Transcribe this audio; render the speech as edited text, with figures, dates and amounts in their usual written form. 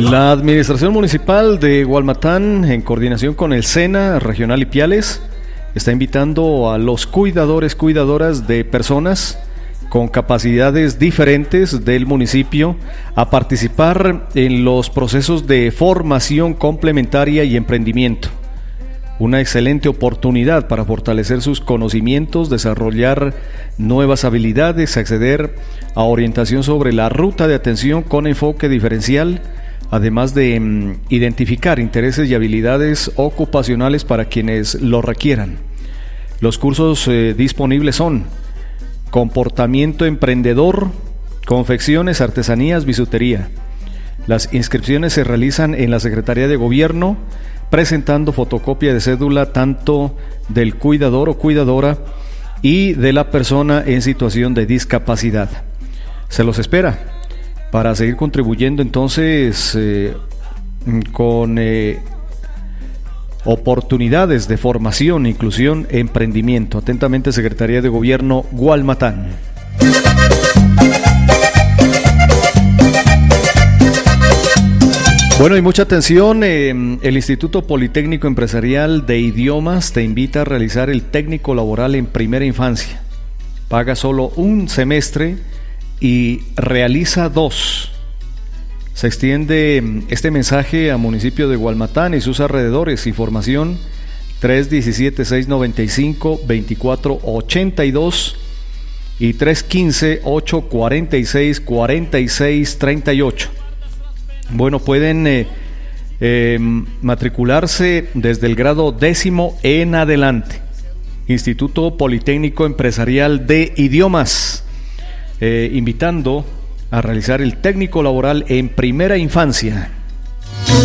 La Administración Municipal de Gualmatán, en coordinación con el SENA Regional Ipiales, está invitando a los cuidadoras de personas con capacidades diferentes del municipio a participar en los procesos de formación complementaria y emprendimiento. Una excelente oportunidad para fortalecer sus conocimientos, desarrollar nuevas habilidades, acceder a orientación sobre la ruta de atención con enfoque diferencial, además de identificar intereses y habilidades ocupacionales para quienes lo requieran. Los cursos disponibles son comportamiento emprendedor, confecciones, artesanías, bisutería. Las inscripciones se realizan en la Secretaría de Gobierno, presentando fotocopia de cédula tanto del cuidador o cuidadora y de la persona en situación de discapacidad. Se los espera para seguir contribuyendo entonces con oportunidades de formación, inclusión, emprendimiento. Atentamente, Secretaría de Gobierno, Gualmatán. Bueno, y mucha atención, el Instituto Politécnico Empresarial de Idiomas te invita a realizar el técnico laboral en primera infancia. Paga solo un semestre y realiza 2. Se extiende este mensaje a municipio de Gualmatán y sus alrededores. Información 317-695-2482 y 315-846-4638. Bueno, pueden matricularse desde el grado 10º en adelante. Instituto Politécnico Empresarial de Idiomas, invitando a realizar el técnico laboral en primera infancia.